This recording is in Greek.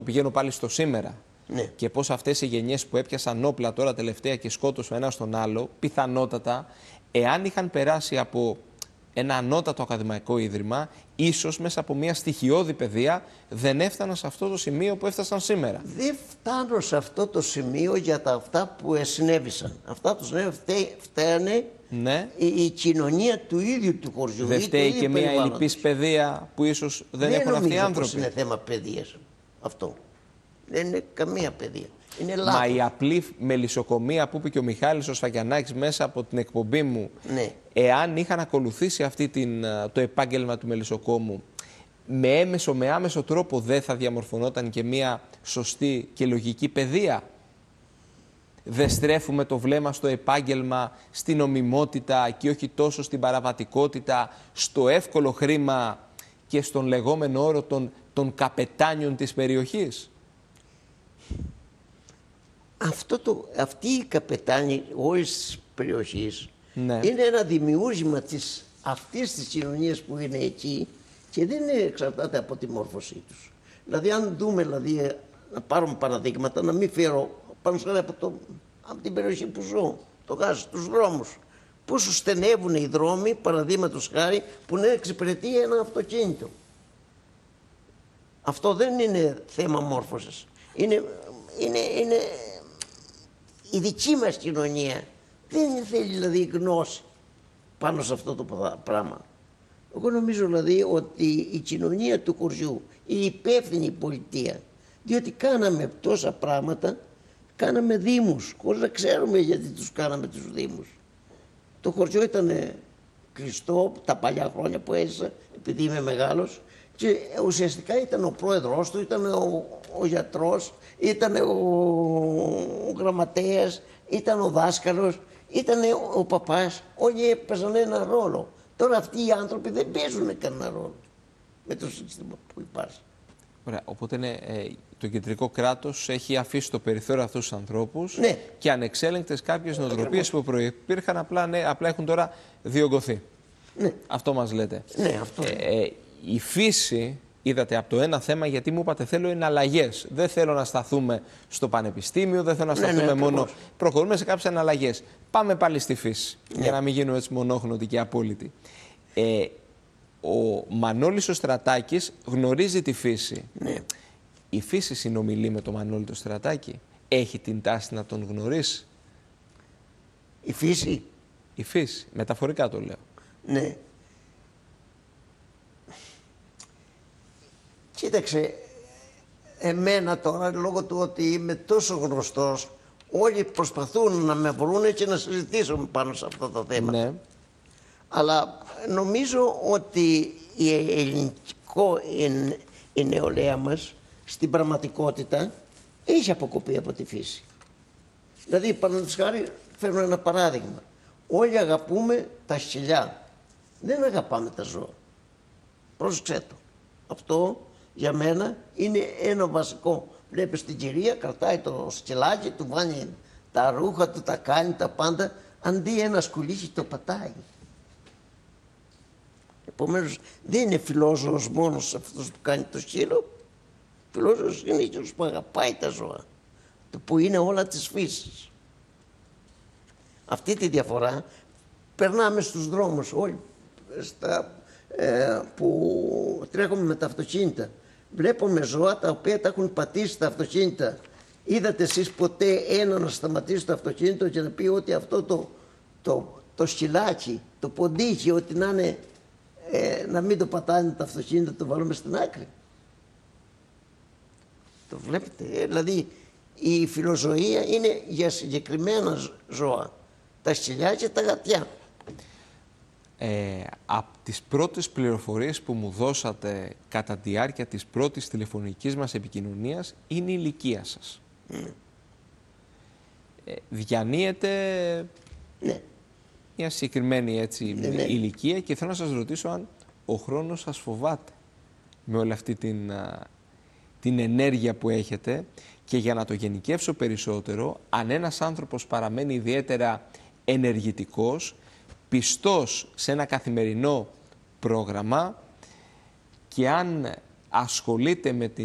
Πηγαίνω πάλι στο σήμερα. Ναι. Και πώς αυτές οι γενιές που έπιασαν όπλα τώρα τελευταία και σκότωσαν ένα στον άλλο, πιθανότατα, εάν είχαν περάσει από ένα ανώτατο ακαδημαϊκό ίδρυμα, ίσως μέσα από μια στοιχειώδη παιδεία δεν έφταναν σε αυτό το σημείο που έφτασαν σήμερα. Δεν φτάνω σε αυτό το σημείο για τα αυτά που συνέβησαν. Αυτά που φταίνε Ναι. η κοινωνία του ίδιου του χωριού. Δεν φταίει και μια ελλειπής παιδεία που ίσως δεν έχουν αυτοί οι άνθρωποι. Δεν είναι θέμα παιδείας αυτό. Δεν είναι καμία παιδεία. Είναι λάθος. Μα η απλή μελισσοκομεία που είπε και ο Μιχάλης ο Σφακιανάκης μέσα από την εκπομπή μου, Ναι. εάν είχαν ακολουθήσει το επάγγελμα του μελισσοκόμου, με έμεσο, με άμεσο τρόπο δεν θα διαμορφωνόταν και μια σωστή και λογική παιδεία. Δεν στρέφουμε το βλέμμα στο επάγγελμα, στην νομιμότητα και όχι τόσο στην παραβατικότητα, στο εύκολο χρήμα και στον λεγόμενο όρο των καπετάνιων της περιοχής. Αυτή η καπετάνη όλης της περιοχής, Ναι, είναι ένα δημιούργημα αυτής της κοινωνίας που είναι εκεί και δεν εξαρτάται από τη μόρφωσή τους. Δηλαδή αν δούμε, να πάρουμε παραδείγματα, να μην φέρω πάνω από την περιοχή που ζω, το Γάζι, τους δρόμους. Πόσο στενεύουν οι δρόμοι, παραδείγματος χάρη, που να εξυπηρετεί ένα αυτοκίνητο. Αυτό δεν είναι θέμα μόρφωσης. Είναι η δική μας κοινωνία. Δεν θέλει δηλαδή γνώση πάνω σε αυτό το πράγμα. Εγώ νομίζω δηλαδή ότι η κοινωνία του χωριού, η υπεύθυνη πολιτεία, διότι κάναμε τόσα πράγματα, κάναμε δήμους, χωρίς να ξέρουμε γιατί τους κάναμε τους δήμους. Το χωριό ήταν κλειστό τα παλιά χρόνια που έζησα, επειδή είμαι μεγάλος, και ουσιαστικά ήταν ο πρόεδρος του, ήταν ο γιατρός, ήταν ο γραμματέας, ήταν ο δάσκαλος, ήταν ο παπάς, όλοι έπαιζαν ένα ρόλο. Τώρα αυτοί οι άνθρωποι δεν παίζουν κανένα ρόλο με το σύστημα που υπάρχει. ωραία. Οπότε το κεντρικό κράτος έχει αφήσει το περιθώριο αυτούς τους ανθρώπους, Ναι. και ανεξέλεγκτες κάποιες νοοτροπίες που προϋπήρχαν απλά έχουν τώρα διωγγωθεί. Ναι. Αυτό μας λέτε. Ναι, αυτό. Η φύση, είδατε, από το ένα θέμα, γιατί μου είπατε θέλω εναλλαγές. Δεν θέλω να σταθούμε στο πανεπιστήμιο, δεν θέλω να σταθούμε μόνο. Προχωρούμε σε κάποιες εναλλαγές. Πάμε πάλι στη φύση, για να μην γίνουμε έτσι μονόχνοτοι και απόλυτοι. Ο Μανώλης ο Στρατάκης γνωρίζει τη φύση. Ναι. Η φύση συνομιλεί με τον Μανώλη το Στρατάκη. Έχει την τάση να τον γνωρίσει. Η φύση. Η φύση, μεταφορικά το λέω. Ναι. Κοίταξε, εμένα τώρα, λόγω του ότι είμαι τόσο γνωστός, όλοι προσπαθούν να με βρούνε και να συζητήσουμε πάνω σε αυτά τα θέματα. Ναι. Αλλά νομίζω ότι η νεολαία μας στην πραγματικότητα έχει αποκοπεί από τη φύση. Δηλαδή, παραδείγματος χάρη, φέρνω ένα παράδειγμα. Όλοι αγαπούμε τα σκυλιά. Δεν αγαπάμε τα ζώα. Πρόσεξε το. Αυτό για μένα είναι ένα βασικό. Βλέπεις την κυρία, κρατάει το σκυλάκι, του βάνει τα ρούχα του, τα κάνει τα πάντα, αντί ένα σκουλίκι το πατάει. Επομένως δεν είναι φιλόζωος μόνος αυτός που κάνει το σκύλο. Φιλόζωος είναι εκείνος που αγαπάει τα ζώα, το που είναι όλα της φύσης. Αυτή τη διαφορά περνάμε στους δρόμους όλοι που τρέχουμε με τα αυτοκίνητα. Βλέπουμε ζώα τα οποία τα έχουν πατήσει τα αυτοκίνητα. Είδατε εσείς ποτέ ένα να σταματήσει το αυτοκίνητο και να πει ότι αυτό το σκυλάκι, το ποντίκι, ότι να είναι, να μην το πατάνε το αυτοκίνητο, το βάλουμε στην άκρη. Το βλέπετε, δηλαδή η φιλοζωία είναι για συγκεκριμένα ζώα. Τα σκυλιά και τα γατιά. Από τις πρώτες πληροφορίες που μου δώσατε κατά τη διάρκεια της πρώτης τηλεφωνικής μας επικοινωνίας είναι η ηλικία σας. Διανύεται μια συγκεκριμένη ηλικία και θέλω να σας ρωτήσω αν ο χρόνος σας φοβάται με όλη αυτή την ενέργεια που έχετε, και για να το γενικεύσω περισσότερο, αν ένας άνθρωπος παραμένει ιδιαίτερα ενεργητικός, πιστός σε ένα καθημερινό πρόγραμμα, και αν ασχολείται με την